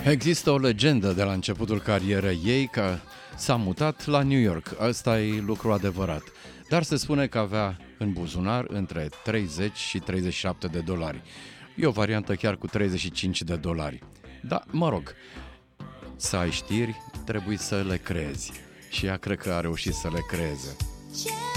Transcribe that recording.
Există o legendă de la începutul carierei ei că s-a mutat la New York. Ăsta e lucru adevărat. Dar se spune că avea în buzunar între 30 și 37 de dolari. E o variantă chiar cu 35 de dolari. Da, mă rog, să ai știri, trebuie să le creezi. Și ea cred că a reușit să le creeze.